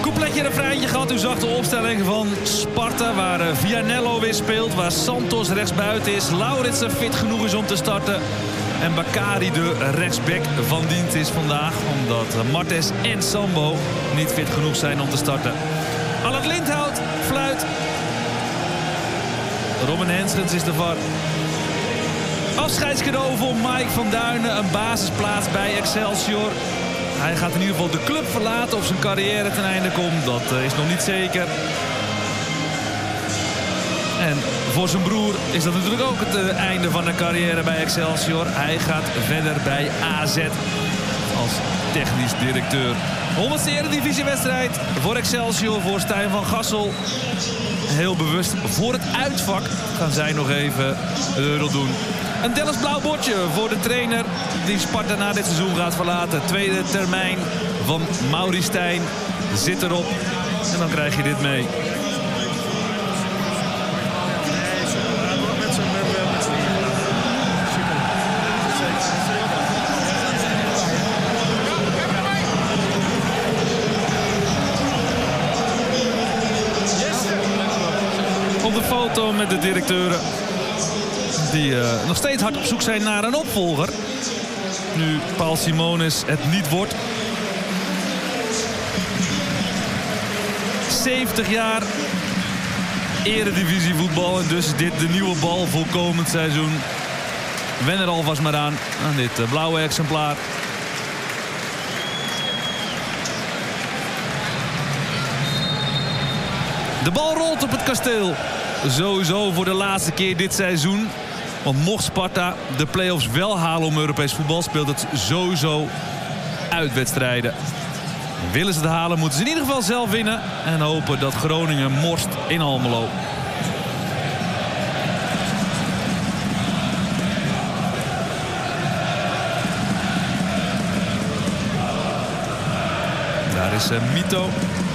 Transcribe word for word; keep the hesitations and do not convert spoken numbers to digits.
Coupletje refreintje gehad. U zag de opstelling van Sparta, waar Vianello weer speelt, waar Santos rechtsbuiten is, Lauritsen fit genoeg is om te starten en Bakary de rechtsback van dienst is vandaag, omdat Martes en Sambo niet fit genoeg zijn om te starten. Allard Lindhout fluit. Robin Henschens is de V A R. Afscheidscadeau voor Mike van Duinen. Een basisplaats bij Excelsior. Hij gaat in ieder geval de club verlaten of zijn carrière ten einde komt. Dat uh, is nog niet zeker. En voor zijn broer is dat natuurlijk ook het uh, einde van de carrière bij Excelsior. Hij gaat verder bij A Z als technisch directeur. honderdste Eredivisiewedstrijd voor Excelsior, voor Stijn van Gassel. Heel bewust voor het uitvak gaan zij nog even de euro doen. Een Dallas blauw bordje voor de trainer die Sparta na dit seizoen gaat verlaten. Tweede termijn van Mauri Stijn zit erop. En dan krijg je dit mee. Op de foto met de directeuren. Die uh, nog steeds hard op zoek zijn naar een opvolger. Nu Paul Simonis het niet wordt. zeventig jaar Eredivisie voetbal. En dus is dit de nieuwe bal voor komend seizoen. Wen er alvast maar aan. Aan dit uh, blauwe exemplaar. De bal rolt op het kasteel. Sowieso voor de laatste keer dit seizoen. Want mocht Sparta de play-offs wel halen om Europees voetbal, speelt het sowieso uitwedstrijden. Willen ze het halen, moeten ze in ieder geval zelf winnen. En hopen dat Groningen morst in Almelo. Daar is uh, Mito.